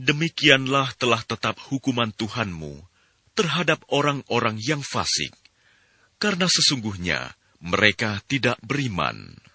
Demikianlah telah tetap hukuman Tuhanmu terhadap orang-orang yang fasik, karena sesungguhnya mereka tidak beriman.